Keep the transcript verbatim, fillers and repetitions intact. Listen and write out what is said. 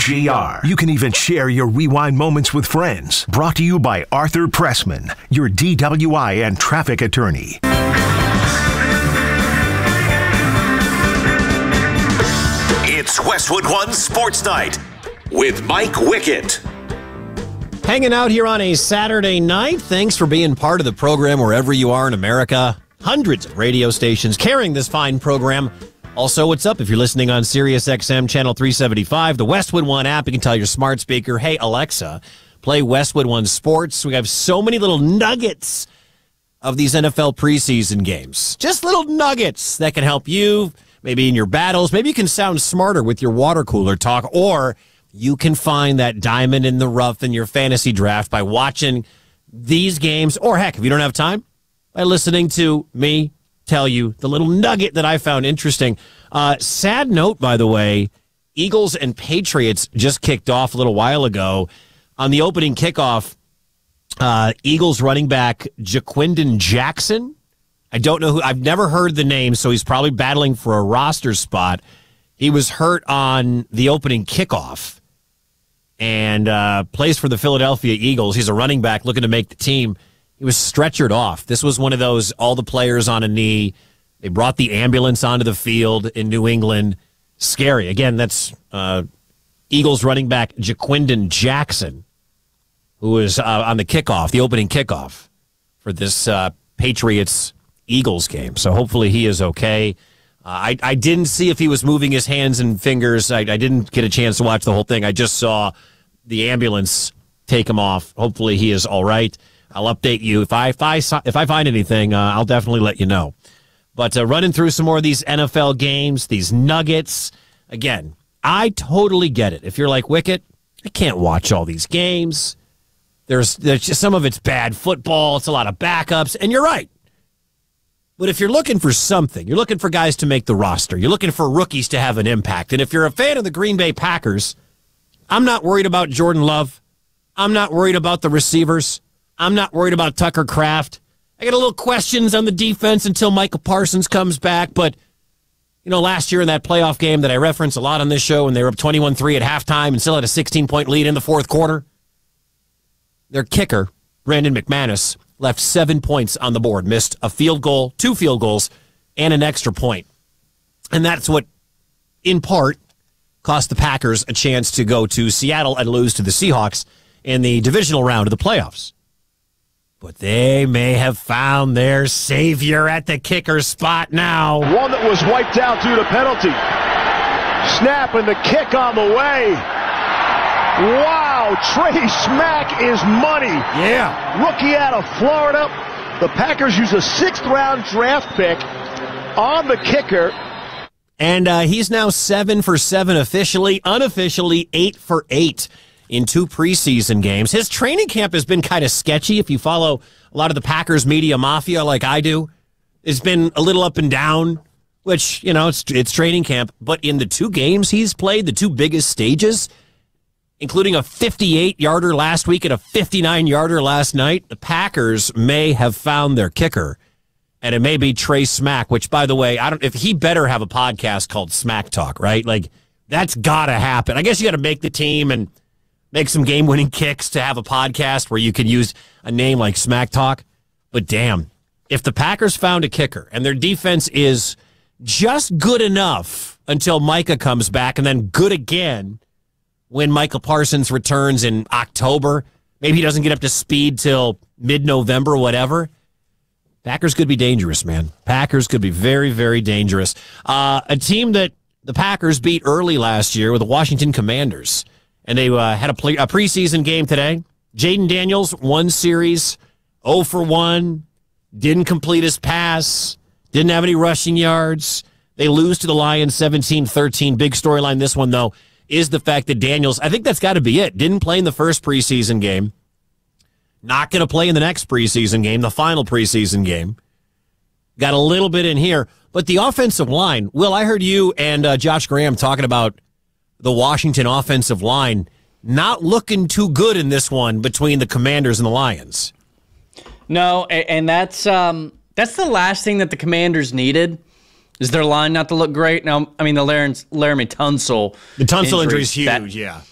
G R. You can even share your rewind moments with friends. Brought to you by Arthur Pressman, your D W I and traffic attorney. It's Westwood One Sports Night with Mike Wickett. Hanging out here on a Saturday night. Thanks for being part of the program wherever you are in America. Hundreds of radio stations carrying this fine program. Also, what's up if you're listening on Sirius X M Channel three seventy-five, the Westwood One app. You can tell your smart speaker, hey, Alexa, play Westwood One Sports. We have so many little nuggets of these N F L preseason games. Just little nuggets that can help you, maybe in your battles. Maybe you can sound smarter with your water cooler talk, or you can find that diamond in the rough in your fantasy draft by watching these games, or heck, if you don't have time, by listening to me tell you the little nugget that I found interesting. Uh, sad note, by the way, Eagles and Patriots just kicked off a little while ago. On the opening kickoff, uh, Eagles running back Jaquindon Jackson. I don't know who, I've never heard the name, so he's probably battling for a roster spot. He was hurt on the opening kickoff and uh, plays for the Philadelphia Eagles. He's a running back looking to make the team. He was stretchered off. This was one of those, all the players on a knee. They brought the ambulance onto the field in New England. Scary. Again, that's uh, Eagles running back Jaquindon Jackson, who was uh, on the kickoff, the opening kickoff for this uh, Patriots-Eagles game. So hopefully he is okay. Uh, I, I didn't see if he was moving his hands and fingers. I, I didn't get a chance to watch the whole thing. I just saw the ambulance take him off. Hopefully he is all right. I'll update you. If I if I, if I find anything, uh, I'll definitely let you know. But uh, running through some more of these N F L games, these nuggets. Again, I totally get it. If you're like Wicket, I can't watch all these games. There's, there's just some of it's bad football. It's a lot of backups. And you're right. But if you're looking for something, you're looking for guys to make the roster. You're looking for rookies to have an impact. And if you're a fan of the Green Bay Packers, I'm not worried about Jordan Love. I'm not worried about the receivers. I'm not worried about Tucker Kraft. I got a little questions on the defense until Micah Parsons comes back. But, you know, last year in that playoff game that I reference a lot on this show, when they were up twenty-one three at halftime and still had a sixteen-point lead in the fourth quarter, their kicker, Brandon McManus, left seven points on the board, missed a field goal, two field goals, and an extra point. And that's what, in part, cost the Packers a chance to go to Seattle and lose to the Seahawks in the divisional round of the playoffs. But they may have found their savior at the kicker spot now. One that was wiped out due to penalty. Snap and the kick on the way. Wow, Trey Smack is money. Yeah. Rookie out of Florida. The Packers use a sixth-round draft pick on the kicker. And uh, he's now seven for seven officially, unofficially eight for eight in two preseason games. His training camp has been kind of sketchy. If you follow a lot of the Packers media mafia like I do, it's been a little up and down, which, you know, it's it's training camp. But in the two games he's played, the two biggest stages, including a fifty-eight-yarder last week and a fifty-nine-yarder last night, the Packers may have found their kicker. And it may be Trey Smack, which, by the way, I don't. If he better have a podcast called Smack Talk, right? Like, that's got to happen. I guess you got to make the team and make some game-winning kicks to have a podcast where you can use a name like Smack Talk. But damn, if the Packers found a kicker and their defense is just good enough until Micah comes back and then good again when Michael Parsons returns in October, maybe he doesn't get up to speed till mid-November, whatever, Packers could be dangerous, man. Packers could be very, very dangerous. Uh, a team that the Packers beat early last year with the Washington Commanders. And they uh, had a, play, a preseason game today. Jaden Daniels, one series, oh for one, didn't complete his pass, didn't have any rushing yards. They lose to the Lions seventeen thirteen. Big storyline this one, though, is the fact that Daniels, I think that's got to be it, didn't play in the first preseason game. Not going to play in the next preseason game, the final preseason game. Got a little bit in here. But the offensive line, Will, I heard you and uh, Josh Graham talking about the Washington offensive line not looking too good in this one between the Commanders and the Lions. No, and that's um, that's the last thing that the Commanders needed, is their line not to look great. Now, I mean, the Laramie, Laramie Tunsil The Tunsil injury is huge, that, yeah.